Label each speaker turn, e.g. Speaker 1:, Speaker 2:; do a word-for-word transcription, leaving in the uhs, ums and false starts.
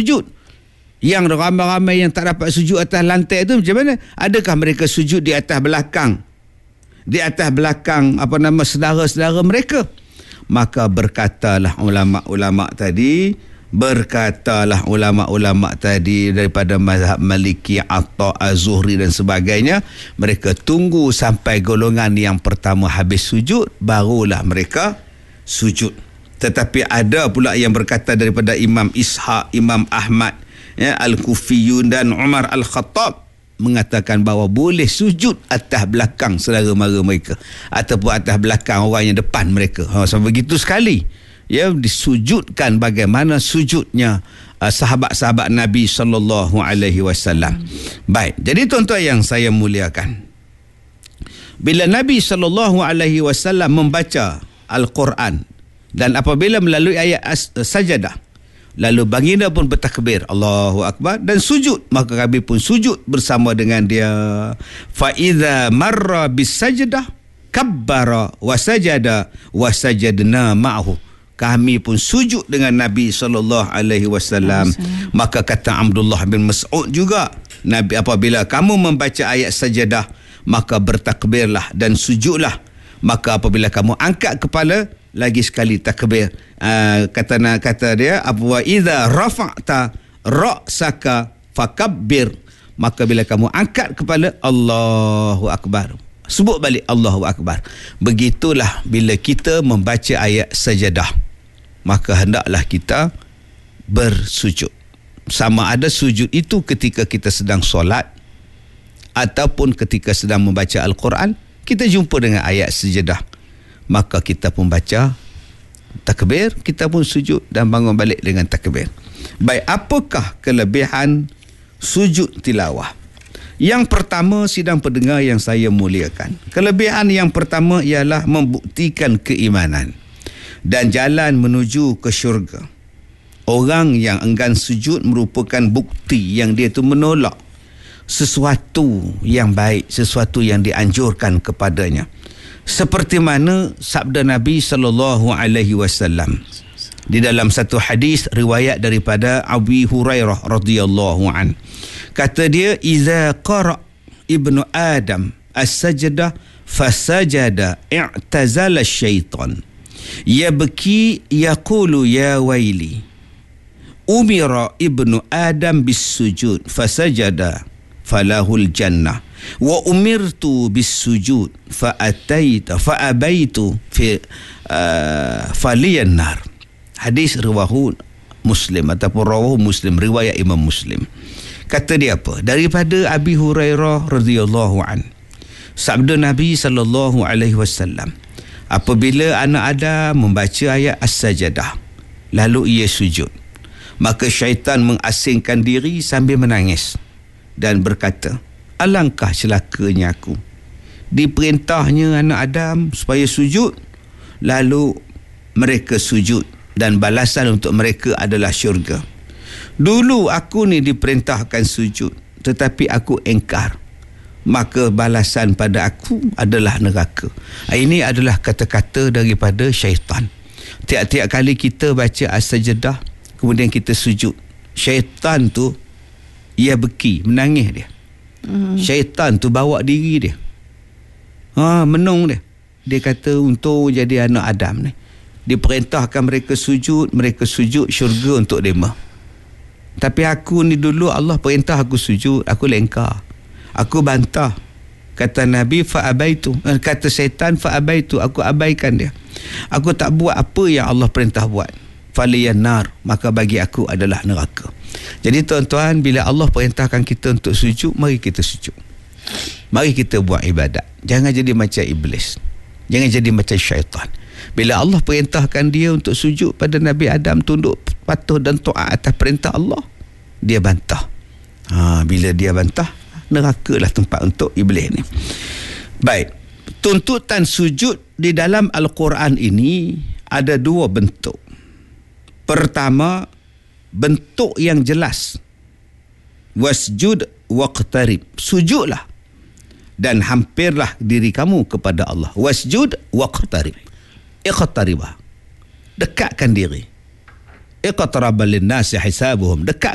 Speaker 1: sujud. Yang ramai-ramai yang tak dapat sujud atas lantai tu macam mana? Adakah mereka sujud di atas belakang? Di atas belakang apa nama saudara-saudara mereka? Maka berkatalah ulama-ulama tadi, berkatalah ulama-ulama tadi daripada mazhab Maliki, Atta, Az-Zuhri dan sebagainya, mereka tunggu sampai golongan yang pertama habis sujud, barulah mereka sujud. Tetapi ada pula yang berkata daripada Imam Ishaq, Imam Ahmad, ya, Al-Kufiyun dan Umar Al-Khattab mengatakan bahawa boleh sujud atas belakang saudara mara mereka ataupun atas belakang orang yang depan mereka. Ha, so begitu sekali, ya, disujudkan bagaimana sujudnya uh, sahabat-sahabat Nabi sallallahu alaihi wasallam. Baik, jadi tuan-tuan yang saya muliakan, bila Nabi sallallahu alaihi wasallam membaca Al-Quran dan apabila melalui ayat as- sajadah, lalu baginda pun bertakbir Allahu Akbar dan sujud, maka kami pun sujud bersama dengan dia. Fa idza marra bis sajdah kabbara wa sajada wa sajadna ma'ahu. Kami pun sujud dengan Nabi sallallahu alaihi wasallam. Maka kata Abdullah bin Mas'ud juga, Nabi apabila kamu membaca ayat sajadah, maka bertakbirlah dan sujudlah. Maka apabila kamu angkat kepala, lagi sekali takbir. Uh, kata kata dia, wa idza rafa'ta ra'saka fakabbir. Maka bila kamu angkat kepala, Allahu Akbar. Sebut balik Allahu Akbar. Begitulah bila kita membaca ayat sajadah, maka hendaklah kita bersujud. Sama ada sujud itu ketika kita sedang solat ataupun ketika sedang membaca Al-Quran, kita jumpa dengan ayat sajadah, maka kita pun baca takbir, kita pun sujud dan bangun balik dengan takbir. Baik, apakah kelebihan sujud tilawah? Yang pertama, sidang pendengar yang saya muliakan, kelebihan yang pertama ialah membuktikan keimanan dan jalan menuju ke syurga. Orang yang enggan sujud merupakan bukti yang dia tu menolak sesuatu yang baik, sesuatu yang dianjurkan kepadanya. Seperti mana sabda Nabi sallallahu alaihi wasallam di dalam satu hadis riwayat daripada Abi Hurairah radhiyallahu an. Kata dia, "Iza qara ibnu Adam as-sajdah fasajada i'tazala syaitan. Yabki yaqulu ya waili. Umira ibnu Adam bis-sujud fasajada falahul jannah. Wa umirtu bis sujud fa ataita fa abaitu fi uh, faliyan nar." Hadis riwayahu Muslim ataupun rawahu Muslim, riwayat Imam Muslim. Kata dia apa? Daripada Abi Hurairah radhiyallahu an. Sabda Nabi sallallahu alaihi wasallam, apabila anak Adam membaca ayat as-sajadah lalu ia sujud, maka syaitan mengasingkan diri sambil menangis dan berkata, alangkah celakanya aku. Diperintahnya anak Adam supaya sujud, lalu mereka sujud dan balasan untuk mereka adalah syurga. Dulu aku ni diperintahkan sujud, tetapi aku engkar, maka balasan pada aku adalah neraka. Ini adalah kata-kata daripada syaitan. Tiap-tiap kali kita baca as-sajadah kemudian kita sujud, syaitan tu ia beki, menangis dia. Hmm. Syaitan tu bawa diri dia, ha, menung dia. Dia kata untuk jadi anak Adam ni diperintahkan mereka sujud, mereka sujud, syurga untuk mereka. Tapi aku ni dulu Allah perintah aku sujud, aku lengkar, aku bantah. Kata Nabi fa abaitu, kata syaitan fa abaitu, aku abaikan dia. Aku tak buat apa yang Allah perintah buat. Faliyan nar, maka bagi aku adalah neraka. Jadi tuan-tuan, bila Allah perintahkan kita untuk sujud, mari kita sujud. Mari kita buat ibadat. Jangan jadi macam iblis. Jangan jadi macam syaitan. Bila Allah perintahkan dia untuk sujud pada Nabi Adam, tunduk, patuh dan taat atas perintah Allah, dia bantah. Ha, bila dia bantah, nerakalah tempat untuk iblis ni. Baik, tuntutan sujud di dalam Al-Quran ini ada dua bentuk. Pertama, bentuk yang jelas, wasjud waqtarib, sujudlah dan hampirlah diri kamu kepada Allah. Wasjud waqtarib, iqtaribah, dekatkan diri. Iqtaraba lin-nasi hisabuhum, dekat